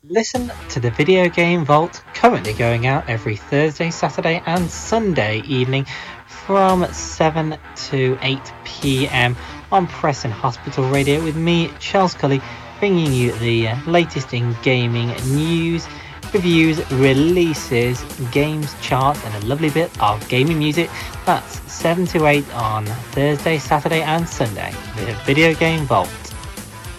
Listen to the Video Game Vault, currently going out every Thursday, Saturday and Sunday evening from 7 to 8 p.m. on Preston Hospital Radio with me, Charles Cully, bringing you the latest in gaming news, reviews, releases, games, charts and a lovely bit of gaming music. That's 7 to 8 on Thursday, Saturday and Sunday. The Video Game Vault.